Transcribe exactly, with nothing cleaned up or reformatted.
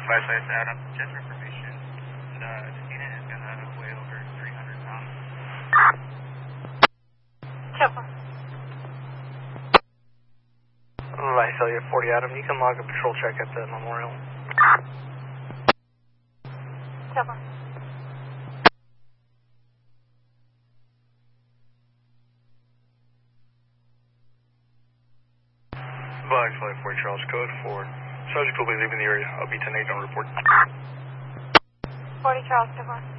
Flashlights Adam, just for information, the student is going to weigh over three hundred pounds. Chopper. Visalia forty Adam, you can log a patrol check at the memorial. Chopper. Visalia forty Charles, code four. Subject will be leaving the area. I'll be ten eight on report. forty Charles, Chopper.